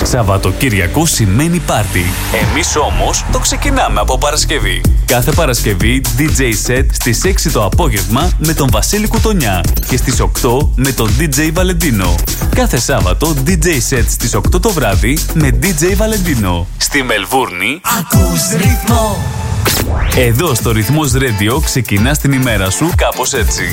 Σαββατοκύριακο σημαίνει πάρτι. Εμείς όμως το ξεκινάμε από Παρασκευή. Κάθε Παρασκευή DJ set στις 6 το απόγευμα με τον Βασίλη Κουτονιά και στις 8 με τον DJ Βαλεντίνο. Κάθε Σάββατο DJ set στις 8 το βράδυ με DJ Βαλεντίνο. Στη Μελβούρνη ακούς ρυθμό. Εδώ στο Ρυθμός Radio ξεκινάς την ημέρα σου κάπως έτσι.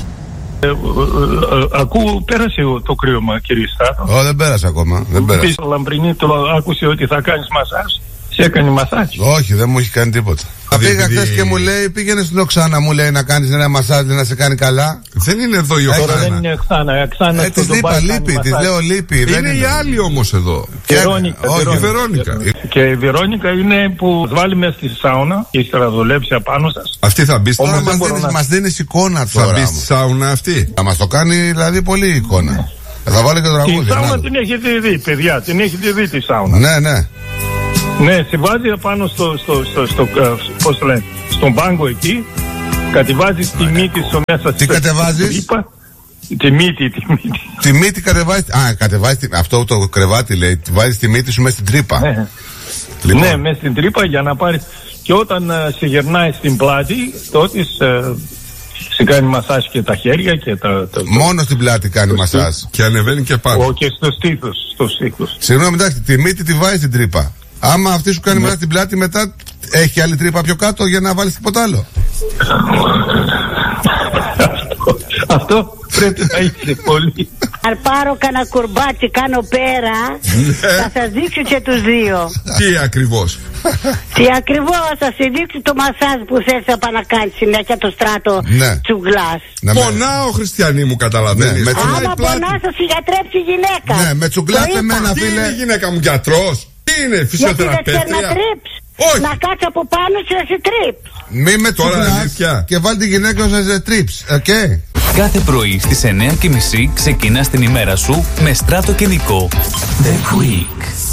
Ακούω, πέρασε το κρύωμα, κύριε Στάθο. Δεν πέρασε ακόμα. Δεν πέρασε. Λαμπρινή το άκουσε ότι θα κάνεις μασάζ. Σε έκανε μασάζ? Όχι, δεν μου έχει κάνει τίποτα. Πήγα χθες και μου λέει, πήγαινε στην Οξάνα, μου λέει να κάνεις ένα μασάζ να σε κάνει καλά. Δεν είναι εδώ η Οξάνα. Τώρα δεν είναι Οξάνα. Της είπα, λείπει, της λέω λείπει. Είναι η άλλη όμως εδώ. Η Βερόνικα. Και η Βερόνικα είναι που βάλει μέσα στη σάουνα και ύστερα δουλέψει απάνω σας. Αυτή θα μπει τώρα. Μας δίνεις εικόνα τώρα. Θα μπει στη σάουνα αυτή. Θα μας το κάνει δηλαδή πολύ εικόνα. Θα βάλω και το τραγούδι. Τη σάουνα την έχετε δει, παιδιά. Την έχετε δει τη σάουνα. Ναι, ναι. Ναι, σε βάζει απάνω πώς το λένε, στον πάγκο εκεί, κατεβάζεις τη μύτη στο μέσα. Τι κατεβάζεις? Τη μύτη. Τη μύτη κατεβάζεις. Κατεβάζεις αυτό το κρεβάτι λέει. Βάζεις τη μύτη σου μέσα στην τρύπα. Ναι, λοιπόν. Ναι, μέσα στην τρύπα για να πάρεις. Και όταν σε γερνάει στην πλάτη, τότε σε κάνει μασάζ και τα χέρια και μόνο στην πλάτη κάνει μασάζ. Και ανεβαίνει και πάνω. Και στο στήθος. Συγγνώμη, εντάξει, τη μύτη τη βάζεις στην τρύπα. Άμα αυτή σου κάνει μέσα στην πλάτη, μετά έχει άλλη τρύπα πιο κάτω για να βάλεις τίποτα άλλο. Αυτό πρέπει να είσαι πολύ. Αν πάρω κανένα κουρμπάτσι, κάνω πέρα, θα σας δείξω και τους δύο. Τι ακριβώς? Τι ακριβώς, θα σας δείξω το μασάζ που θέλεις να κάνεις συνέχεια το στράτο τσουγκλάς. Πονάω, Χριστιανή μου, καταλαβαίνεις. Άμα πονάς θα σε γιατρέψει η γυναίκα. Ναι, με τσουγκλάς εμένα, φίλε. Τι είναι η γυναίκα μου, γιατρός? Τι είναι, φυσιοθεραπεύτρια? Γιατί δεν ξέρει να τρίψει. Όχι. Να κάτσει από πάνω και να σε τρίψει. Μη με τσουγκλάς και βάλει τη γυναίκα να σε τρίψει. Κάθε πρωί στις 9:30 ξεκινάς την ημέρα σου με Στράτο και Νικό. The Quick.